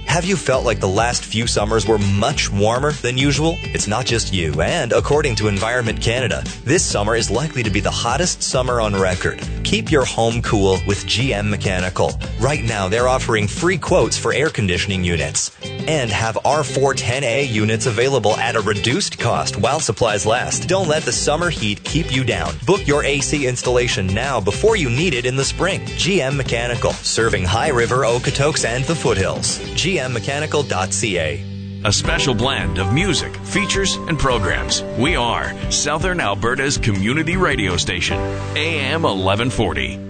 Have you felt like the last few summers were much warmer than usual? It's not just you, and according to Environment Canada, this summer is likely to be the hottest summer on record. Keep your home cool with GM Mechanical. Right now, they're offering free quotes for air conditioning units and have R410A units available at a reduced cost while supplies last. Don't let the summer heat keep you down. Book your AC installation now before you need it in the spring. GM Mechanical, serving High River, Okotoks, and the foothills. GMMechanical.ca. A special blend of music, features, and programs. We are Southern Alberta's community radio station, AM 1140.